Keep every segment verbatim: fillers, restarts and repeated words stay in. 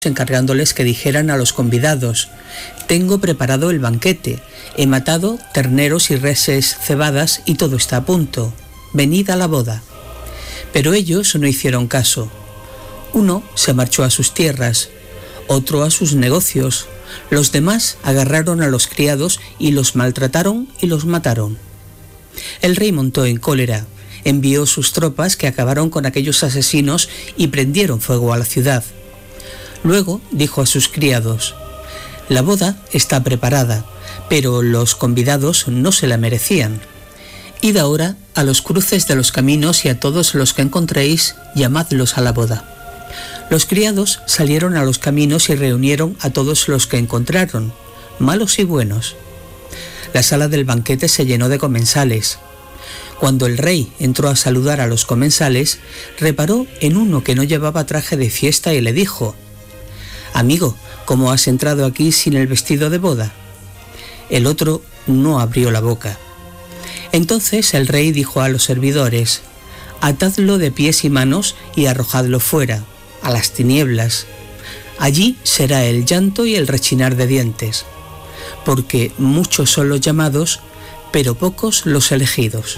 encargándoles que dijeran a los convidados: tengo preparado el banquete, he matado terneros y reses cebadas y todo está a punto, venid a la boda. Pero ellos no hicieron caso. Uno se marchó a sus tierras, otro a sus negocios, los demás agarraron a los criados y los maltrataron y los mataron. El rey montó en cólera, envió sus tropas que acabaron con aquellos asesinos y prendieron fuego a la ciudad. Luego dijo a sus criados: la boda está preparada, pero los convidados no se la merecían. Id ahora a los cruces de los caminos y a todos los que encontréis, llamadlos a la boda. Los criados salieron a los caminos y reunieron a todos los que encontraron, malos y buenos. La sala del banquete se llenó de comensales. Cuando el rey entró a saludar a los comensales, reparó en uno que no llevaba traje de fiesta y le dijo: amigo, ¿cómo has entrado aquí sin el vestido de boda? El otro no abrió la boca. Entonces el rey dijo a los servidores: atadlo de pies y manos y arrojadlo fuera, a las tinieblas. Allí será el llanto y el rechinar de dientes, porque muchos son los llamados, pero pocos los elegidos.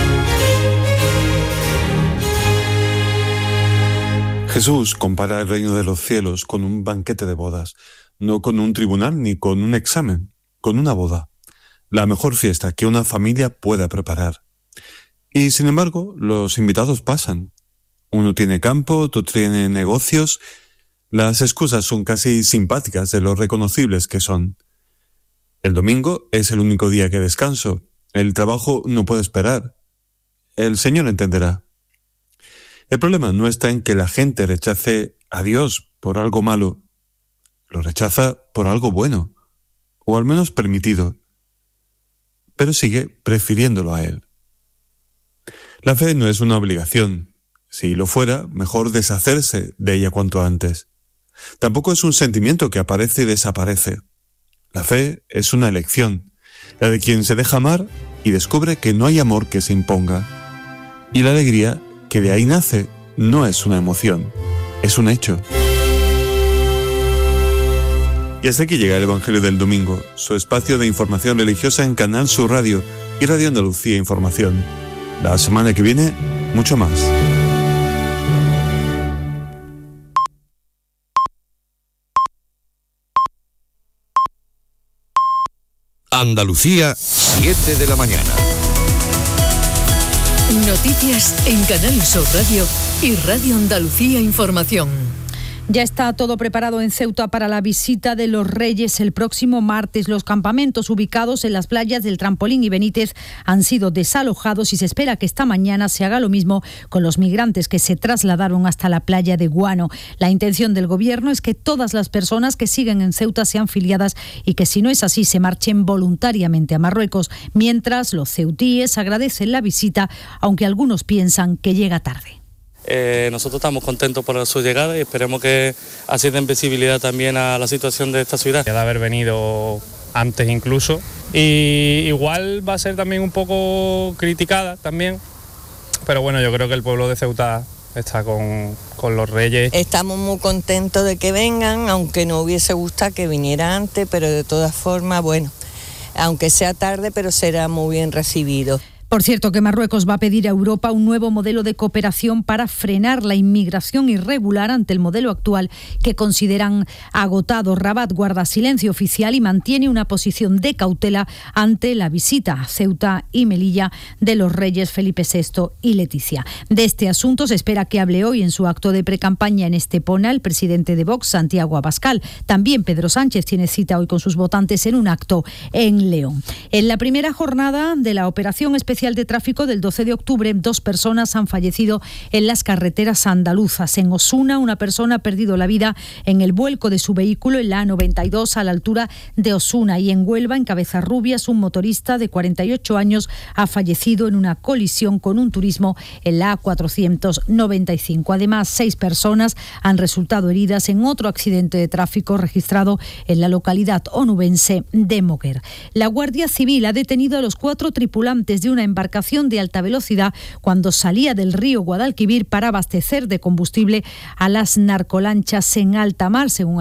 Jesús compara el reino de los cielos con un banquete de bodas, no con un tribunal ni con un examen, con una boda, la mejor fiesta que una familia pueda preparar. Y sin embargo, los invitados pasan. Uno tiene campo, otro tiene negocios. Las excusas son casi simpáticas de lo reconocibles que son. El domingo es el único día que descanso. El trabajo no puede esperar. El Señor entenderá. El problema no está en que la gente rechace a Dios por algo malo. Lo rechaza por algo bueno, o al menos permitido, pero sigue prefiriéndolo a Él. La fe no es una obligación. Si lo fuera, mejor deshacerse de ella cuanto antes. Tampoco es un sentimiento que aparece y desaparece. La fe es una elección, la de quien se deja amar y descubre que no hay amor que se imponga. Y la alegría que de ahí nace no es una emoción, es un hecho. Y hasta aquí llega el Evangelio del Domingo, su espacio de información religiosa en Canal Sur Radio y Radio Andalucía Información. La semana que viene, mucho más. Andalucía, siete de la mañana. Noticias en Canal Sur Radio y Radio Andalucía Información. Ya está todo preparado en Ceuta para la visita de los Reyes el próximo martes. Los campamentos ubicados en las playas del Trampolín y Benítez han sido desalojados y se espera que esta mañana se haga lo mismo con los migrantes que se trasladaron hasta la playa de Guano. La intención del Gobierno es que todas las personas que siguen en Ceuta sean filiadas y que, si no es así, se marchen voluntariamente a Marruecos, mientras los ceutíes agradecen la visita, aunque algunos piensan que llega tarde. Eh, nosotros estamos contentos por su llegada y esperemos que así den visibilidad también a la situación de esta ciudad. De haber venido antes incluso, y igual va a ser también un poco criticada también, pero bueno, yo creo que el pueblo de Ceuta está con, con los Reyes. Estamos muy contentos de que vengan, aunque nos hubiese gustado que viniera antes, pero de todas formas, bueno, aunque sea tarde, pero será muy bien recibido. Por cierto, que Marruecos va a pedir a Europa un nuevo modelo de cooperación para frenar la inmigración irregular ante el modelo actual que consideran agotado. Rabat guarda silencio oficial y mantiene una posición de cautela ante la visita a Ceuta y Melilla de los reyes Felipe sexto y Leticia. De este asunto se espera que hable hoy en su acto de precampaña en Estepona el presidente de Vox, Santiago Abascal. También Pedro Sánchez tiene cita hoy con sus votantes en un acto en León. En la primera jornada de la operación especial de tráfico del doce de octubre, dos personas han fallecido en las carreteras andaluzas. En Osuna, una persona ha perdido la vida en el vuelco de su vehículo en la A noventa y dos a la altura de Osuna, y en Huelva, en Cabezarrubias, un motorista de cuarenta y ocho años ha fallecido en una colisión con un turismo en la A cuatrocientos noventa y cinco. Además, seis personas han resultado heridas en otro accidente de tráfico registrado en la localidad onubense de Moguer. La Guardia Civil ha detenido a los cuatro tripulantes de una embarcación de alta velocidad cuando salía del río Guadalquivir para abastecer de combustible a las narcolanchas en alta mar, según